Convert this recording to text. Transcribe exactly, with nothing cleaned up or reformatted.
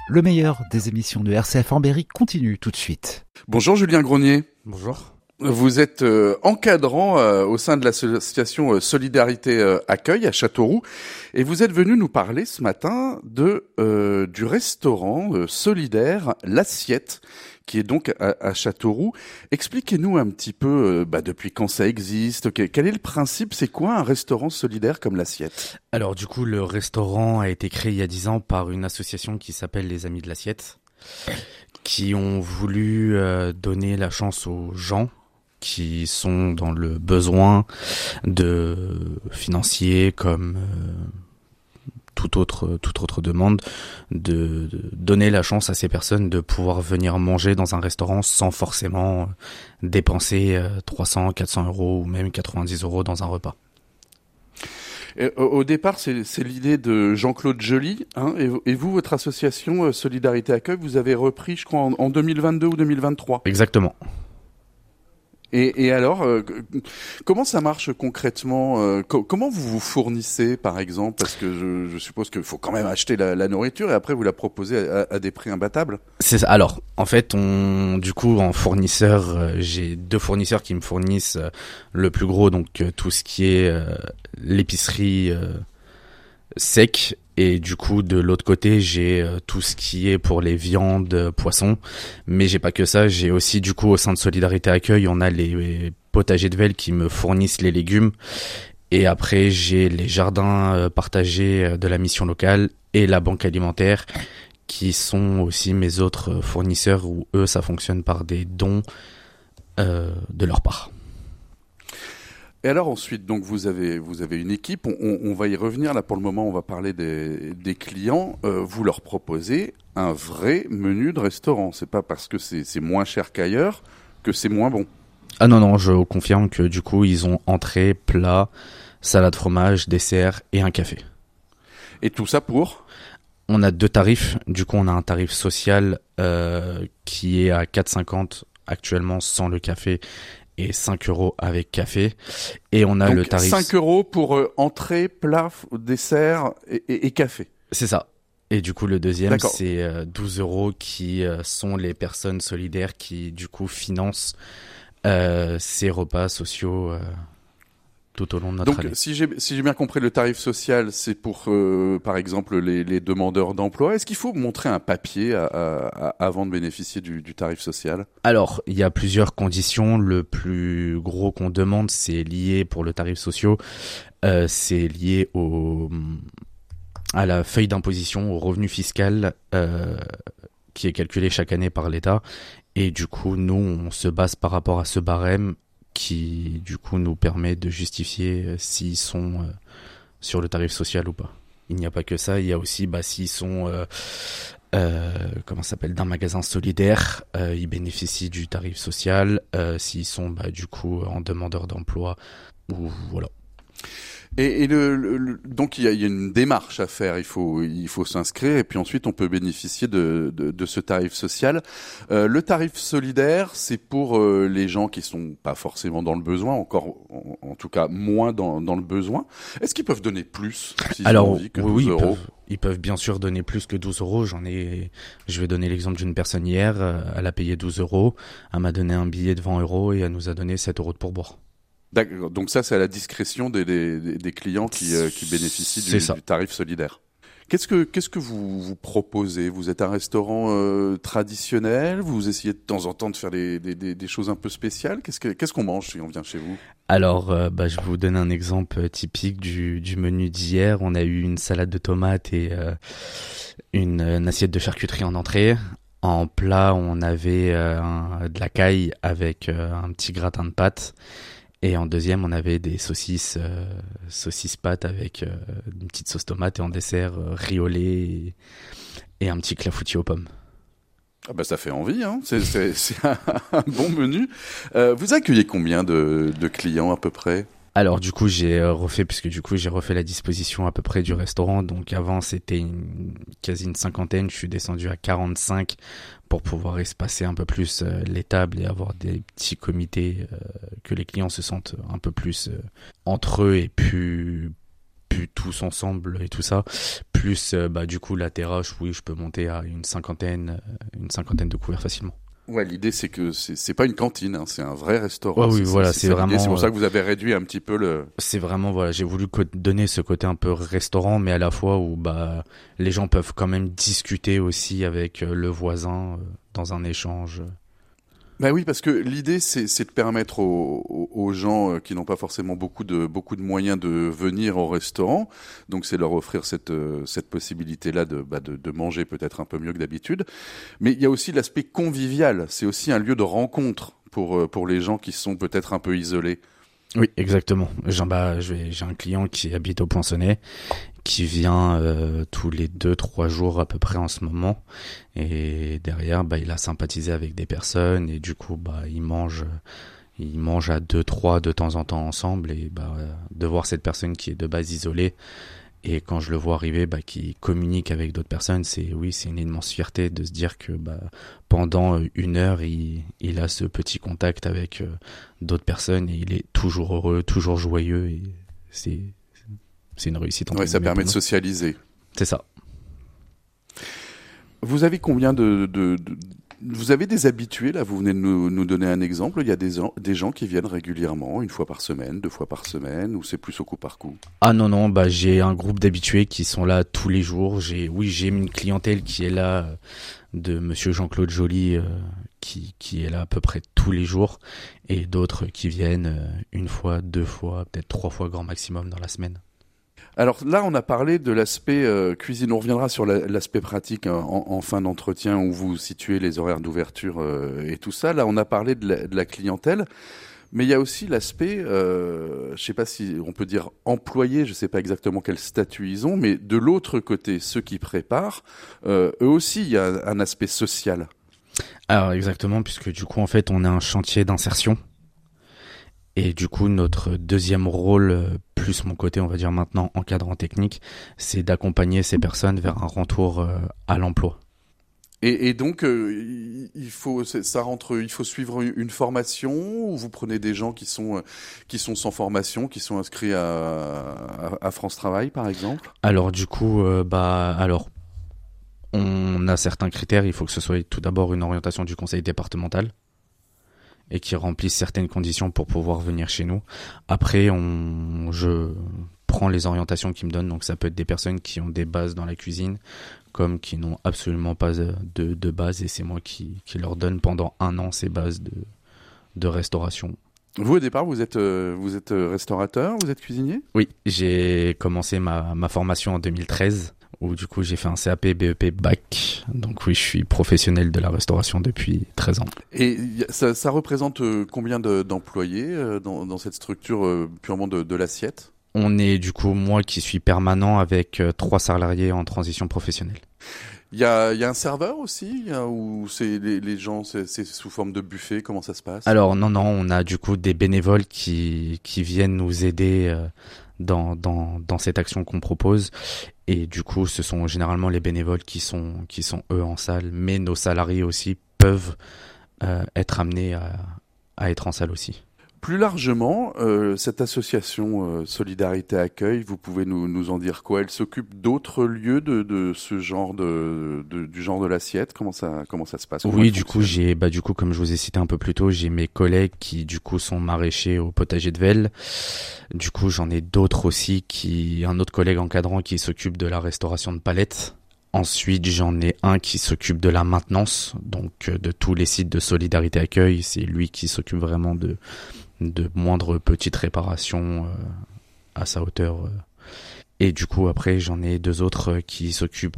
Le meilleur des émissions de R C F en Berry continue tout de suite. Bonjour Julien Grenier. Bonjour. Vous êtes euh, encadrant euh, au sein de l'association euh, Solidarité euh, Accueil à Châteauroux et vous êtes venu nous parler ce matin de euh, du restaurant euh, solidaire L'Assiette qui est donc à, à Châteauroux. Expliquez-nous un petit peu euh, bah, depuis quand ça existe, quel, quel est le principe, c'est quoi un restaurant solidaire comme L'Assiette ? Alors du coup, le restaurant a été créé il y a dix ans par une association qui s'appelle les Amis de l'Assiette, qui ont voulu euh, donner la chance aux gens qui sont dans le besoin de financier comme euh, toute autre toute autre demande, de, de donner la chance à ces personnes de pouvoir venir manger dans un restaurant sans forcément dépenser euh, trois cents, quatre cents euros ou même quatre-vingt-dix euros dans un repas. Et au départ, c'est, c'est l'idée de Jean-Claude Joly, hein, et, et vous, votre association euh, Solidarité Accueil, vous avez repris, je crois, en, en deux mille vingt-deux ou deux mille vingt-trois. Exactement. Et, et alors, euh, comment ça marche concrètement euh, co- Comment vous vous fournissez, par exemple? Parce que je, je suppose qu'il faut quand même acheter la, la nourriture et après vous la proposez à, à des prix imbattables. C'est ça. Alors, en fait, on, du coup, en fournisseur, euh, j'ai deux fournisseurs qui me fournissent euh, le plus gros, donc euh, tout ce qui est euh, l'épicerie euh, sec. Et du coup, de l'autre côté, j'ai euh, tout ce qui est pour les viandes, euh, poissons. Mais j'ai pas que ça. J'ai aussi, du coup, au sein de Solidarité Accueil, on a les, les potagers de Vesle qui me fournissent les légumes. Et après, j'ai les jardins euh, partagés euh, de la mission locale et la banque alimentaire qui sont aussi mes autres fournisseurs où eux, ça fonctionne par des dons euh, de leur part. Et alors ensuite, donc vous avez vous avez une équipe. On, on, on va y revenir là pour le moment. On va parler des, des clients. Euh, vous leur proposez un vrai menu de restaurant. C'est pas parce que c'est, c'est moins cher qu'ailleurs que c'est moins bon. Ah non non, je confirme que du coup ils ont entrée, plat, salade fromage, dessert et un café. Et tout ça pour ? On a deux tarifs. Du coup, on a un tarif social euh, qui est à quatre euros cinquante actuellement sans le café et cinq euros avec café. Et on a donc, le tarif... cinq euros pour euh, entrée, plat, dessert et, et, et café. C'est ça. Et du coup, le deuxième, D'accord. c'est euh, douze euros qui euh, sont les personnes solidaires qui, du coup, financent euh, ces repas sociaux euh, tout au long de notre Donc, année. si j'ai, si j'ai bien compris, le tarif social, c'est pour, euh, par exemple, les, les demandeurs d'emploi. Est-ce qu'il faut montrer un papier à, à, à, avant de bénéficier du, du tarif social ? Alors, il y a plusieurs conditions. Le plus gros qu'on demande, c'est lié pour le tarif social, euh, c'est lié au, à la feuille d'imposition, au revenu fiscal euh, qui est calculé chaque année par l'État. Et du coup, nous, on se base par rapport à ce barème qui, du coup, nous permet de justifier euh, s'ils sont euh, sur le tarif social ou pas. Il n'y a pas que ça, il y a aussi bah, s'ils sont... Euh, Euh, comment ça s'appelle, d'un magasin solidaire, euh, ils bénéficient du tarif social, euh, s'ils sont bah, du coup en demandeur d'emploi, ou voilà. Et, et le, le, le, donc il y, a, il y a une démarche à faire. Il faut, il faut s'inscrire et puis ensuite on peut bénéficier de, de, de ce tarif social. Euh, le tarif solidaire, c'est pour euh, les gens qui sont pas forcément dans le besoin, encore en, en tout cas moins dans, dans le besoin. Est-ce qu'ils peuvent donner plus s'ils Alors ont envie que oui, douze oui, euros? Ils peuvent, ils peuvent bien sûr donner plus que douze euros. J'en ai, je vais donner l'exemple d'une personne hier. Euh, elle a payé douze euros, elle m'a donné un billet de vingt euros et elle nous a donné sept euros de pourboire. D'accord. Donc ça, c'est à la discrétion des, des, des clients qui, euh, qui bénéficient du, du tarif solidaire. Qu'est-ce que, qu'est-ce que vous, vous proposez ? Vous êtes un restaurant euh, traditionnel ? Vous essayez de temps en temps de faire des, des, des, des choses un peu spéciales ? Qu'est-ce, que, qu'est-ce qu'on mange si on vient chez vous ? Alors, euh, bah, je vais vous donner un exemple typique du, du menu d'hier. On a eu une salade de tomates et euh, une, une assiette de charcuterie en entrée. En plat, on avait euh, un, de la caille avec euh, un petit gratin de pâtes. Et en deuxième, on avait des saucisses, euh, saucisses pâtes avec euh, une petite sauce tomate et en dessert, euh, riz au lait et, et un petit clafoutis aux pommes. Ah bah ça fait envie, hein. C'est, c'est, c'est un, un bon menu. Euh, vous accueillez combien de, de clients à peu près ? Alors du coup j'ai refait, puisque du coup j'ai refait la disposition à peu près du restaurant. Donc avant c'était une, quasi une cinquantaine, je suis descendu à quarante-cinq pour pouvoir espacer un peu plus euh, les tables et avoir des petits comités, euh, que les clients se sentent un peu plus euh, entre eux et plus, plus tous ensemble et tout ça. plus euh, bah du coup la terrasse, oui, je peux monter à une cinquantaine, euh, une cinquantaine de couverts facilement. Ouais, l'idée c'est que c'est, c'est pas une cantine, hein, c'est un vrai restaurant. Ouais, oui, c'est, voilà, c'est, c'est c'est vraiment. C'est pour ça que vous avez réduit un petit peu le. C'est vraiment voilà, j'ai voulu co- donner ce côté un peu restaurant, mais à la fois où bah les gens peuvent quand même discuter aussi avec euh, le voisin euh, dans un échange. Bah oui, parce que l'idée c'est, c'est de permettre aux, aux, aux gens qui n'ont pas forcément beaucoup de beaucoup de moyens de venir au restaurant. Donc c'est leur offrir cette cette possibilité-là de bah de, de manger peut-être un peu mieux que d'habitude. Mais il y a aussi l'aspect convivial. C'est aussi un lieu de rencontre pour pour les gens qui sont peut-être un peu isolés. Oui, exactement. J'ai, bah, j'ai, j'ai un client qui habite au Poinçonnet, qui vient euh, tous les deux, trois jours à peu près en ce moment. Et derrière, bah, il a sympathisé avec des personnes et du coup, bah, il mange, il mange à deux, trois de temps en temps ensemble. Et bah, de voir cette personne qui est de base isolée et quand je le vois arriver, bah, qui communique avec d'autres personnes, c'est oui, c'est une immense fierté de se dire que bah, pendant une heure, il, il a ce petit contact avec euh, d'autres personnes et il est toujours heureux, toujours joyeux et c'est c'est une réussite. Ouais, ça permet de socialiser. C'est ça. Vous avez combien de, de, de vous avez des habitués là? Vous venez de nous, nous donner un exemple. Il y a des, des gens qui viennent régulièrement, une fois par semaine, deux fois par semaine, ou c'est plus au coup par coup? Ah non non, bah j'ai un groupe d'habitués qui sont là tous les jours. J'ai oui, j'ai une clientèle qui est là euh, de Monsieur Jean-Claude Joly euh, qui qui est là à peu près tous les jours et d'autres qui viennent euh, une fois, deux fois, peut-être trois fois grand maximum dans la semaine. Alors là, on a parlé de l'aspect euh, cuisine. On reviendra sur la, l'aspect pratique hein, en, en fin d'entretien où vous situez les horaires d'ouverture euh, et tout ça. Là, on a parlé de la, de la clientèle, mais il y a aussi l'aspect, euh, je ne sais pas si on peut dire employé, je ne sais pas exactement quel statut ils ont, mais de l'autre côté, ceux qui préparent, euh, eux aussi, il y a un aspect social. Alors exactement, puisque du coup, en fait, on a un chantier d'insertion. Et du coup, notre deuxième rôle, plus mon côté, on va dire maintenant, encadrant technique, c'est d'accompagner ces personnes vers un retour euh, à l'emploi. Et, et donc, euh, il faut, ça rentre, il faut suivre une formation ou vous prenez des gens qui sont, qui sont sans formation, qui sont inscrits à, à, à France Travail, par exemple? Alors du coup, euh, bah, alors, on a certains critères. Il faut que ce soit tout d'abord une orientation du conseil départemental et qui remplissent certaines conditions pour pouvoir venir chez nous. Après, on, je prends les orientations qu'ils me donnent. Donc, ça peut être des personnes qui ont des bases dans la cuisine, comme qui n'ont absolument pas de, de base. Et c'est moi qui, qui leur donne pendant un an ces bases de, de restauration. Vous, au départ, vous êtes, euh, vous êtes restaurateur, vous êtes cuisinier? Oui, j'ai commencé ma, ma formation en deux mille treize. Où du coup j'ai fait un C A P, B E P, bac. Donc oui, je suis professionnel de la restauration depuis treize ans. Et ça, ça représente combien de, d'employés dans, dans cette structure purement de, de l'assiette? On est du coup moi qui suis permanent avec trois salariés en transition professionnelle. Il y a, il y a un serveur aussi il y a, ou c'est les, les gens, c'est, c'est sous forme de buffet? Comment ça se passe? Alors non, non, on a du coup des bénévoles qui, qui viennent nous aider euh, dans, dans, dans cette action qu'on propose. Et du coup, ce sont généralement les bénévoles qui sont, qui sont eux en salle, mais nos salariés aussi peuvent euh, être amenés à, à être en salle aussi. Plus largement, euh, cette association euh, Solidarité Accueil, vous pouvez nous, nous en dire quoi? Elle s'occupe d'autres lieux de, de ce genre de, de du genre de l'assiette? Comment ça comment ça se passe? Comment Oui, du coup, j'ai bah du coup comme je vous ai cité un peu plus tôt, j'ai mes collègues qui du coup sont maraîchers au potager de Vesle. Du coup, j'en ai d'autres aussi qui un autre collègue encadrant qui s'occupe de la restauration de palettes. Ensuite, j'en ai un qui s'occupe de la maintenance, donc de tous les sites de Solidarité Accueil. C'est lui qui s'occupe vraiment de de moindres petites réparations euh, à sa hauteur. Euh. Et du coup, après, j'en ai deux autres qui s'occupent